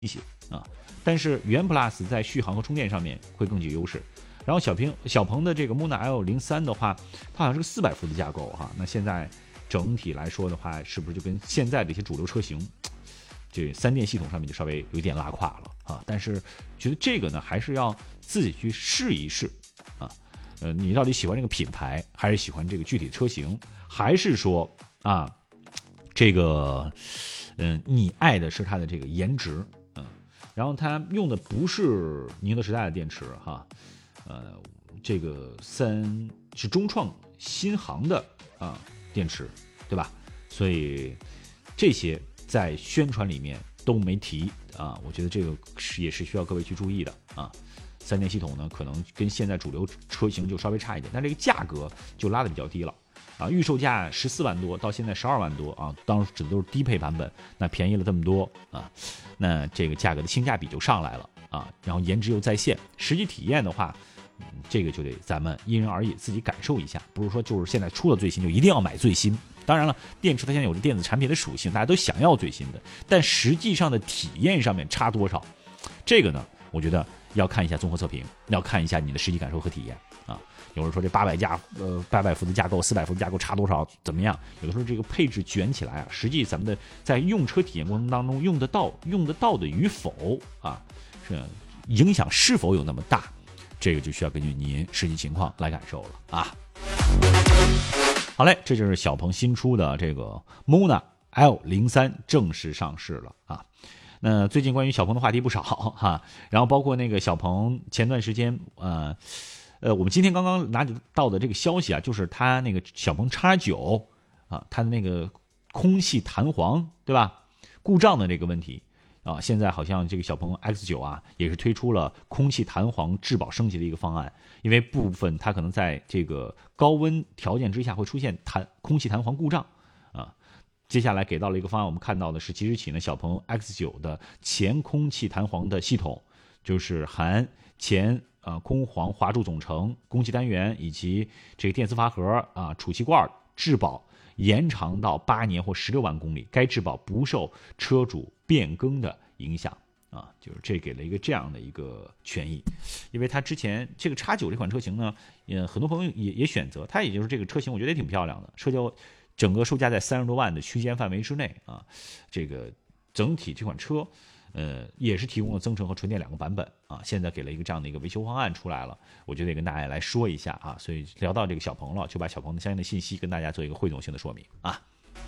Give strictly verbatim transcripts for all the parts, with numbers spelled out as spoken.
一些啊。但是元 Plus 在续航和充电上面会更具优势。然后小鹏小鹏的这个 Mona L 零三 的话，它好像是个四百伏的架构哈。那现在整体来说的话，是不是就跟现在的一些主流车型，这三电系统上面就稍微有一点拉胯了啊？但是觉得这个呢，还是要自己去试一试啊。呃，你到底喜欢这个品牌，还是喜欢这个具体的车型，还是说啊，这个嗯、呃，你爱的是它的这个颜值？嗯，然后它用的不是宁德时代的电池哈。呃，这个三是中创新航的啊电池，对吧？所以这些在宣传里面都没提啊，我觉得这个是也是需要各位去注意的啊。三电系统呢，可能跟现在主流车型就稍微差一点，但这个价格就拉得比较低了啊，预售价十四万多，到现在十二万多啊，当时指的都是低配版本，那便宜了这么多啊，那这个价格的性价比就上来了啊，然后颜值又在线，实际体验的话。这个就得咱们因人而异，自己感受一下，不是说就是现在出了最新就一定要买最新。当然了，电池它现在有着电子产品的属性，大家都想要最新的，但实际上的体验上面差多少，这个呢，我觉得要看一下综合测评，要看一下你的实际感受和体验啊。有人说这八百架呃八百伏的架构、四百伏的架构差多少怎么样？有的时候这个配置卷起来啊，实际咱们的在用车体验过程当中用得到用得到的与否啊，是影响是否有那么大？这个就需要根据您实际情况来感受了啊。好嘞，这就是小鹏新出的这个 Mona L 零三 正式上市了啊。那最近关于小鹏的话题不少哈，然后包括那个小鹏前段时间呃呃，我们今天刚刚拿到的这个消息啊，就是它那个小鹏 X 九 啊，它的那个空气弹簧对吧，故障的这个问题。啊，现在好像这个小鹏 X 九 啊，也是推出了空气弹簧质保升级的一个方案，因为部分它可能在这个高温条件之下会出现弹空气弹簧故障啊。接下来给到了一个方案，我们看到的是即日起呢，小鹏 X 九 的前空气弹簧的系统，就是含前呃空簧滑柱总成、供气单元以及这个电磁阀盒啊、储气罐质保。延长到八年或十六万公里，该质保不受车主变更的影响啊，就是这给了一个这样的一个权益，因为它之前这个 X 九 这款车型呢，也很多朋友也也选择它，也就是这个车型，我觉得也挺漂亮的，社交整个售价在三十多万的区间范围之内啊，这个整体这款车。呃，也是提供了增程和纯电两个版本啊，现在给了一个这样的一个维修方案出来了，我觉得也跟大家来说一下啊，所以聊到这个小鹏了，就把小鹏的相应的信息跟大家做一个汇总性的说明啊。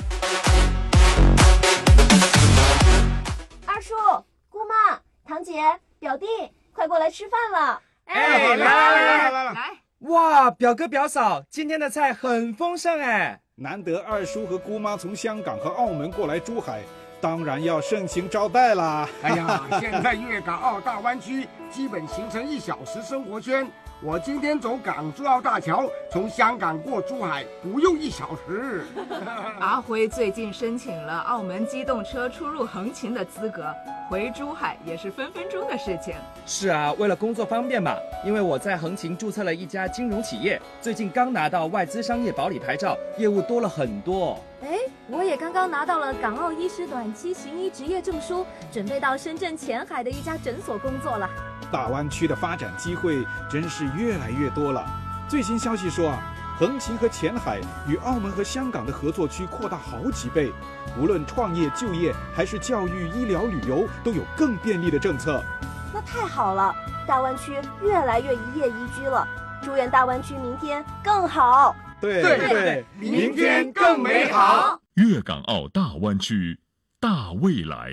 二叔、姑妈、堂姐、表弟，快过来吃饭了！ 哎，来来来来来来！ 哇，表哥表嫂，今天的菜很丰盛哎， 难得二叔和姑妈从香港和澳门过来珠海。当然要盛情招待啦！ 哎呀，现在粤港澳大湾区基本形成一小时生活圈。我今天走港珠澳大桥，从香港过珠海不用一小时。 阿辉最近申请了澳门机动车出入横琴的资格，回珠海也是分分钟的事情。 是啊，为了工作方便嘛，因为我在横琴注册了一家金融企业，最近刚拿到外资商业保理牌照，业务多了很多。 哎，我也刚刚拿到了港澳医师短期行医执业证书，准备到深圳前海的一家诊所工作了。 大湾区的发展机会真是越来越多了。最新消息说啊，横琴和前海与澳门和香港的合作区扩大好几倍，无论创业、就业还是教育、医疗、旅游，都有更便利的政策。 那太好了，大湾区越来越一夜宜居了。祝愿大湾区明天更好。 对对对，明天更美好。 粤港澳大湾区，大未来。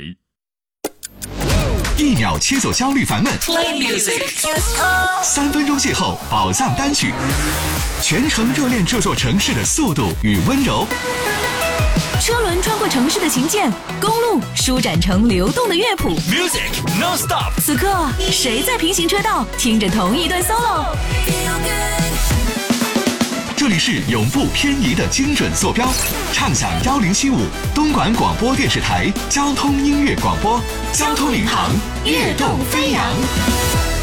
一秒切走焦虑烦闷，三分钟邂逅宝藏单曲，全程热恋这座城市的速度与温柔。 车轮穿过城市的琴键，公路舒展成流动的乐谱。 Music non-stop。 此刻，谁在平行车道听着同一段 solo？ 这里是永不偏移的精准坐标，畅享幺零七五东莞广播电视台交通音乐广播，交通领航，跃动飞扬。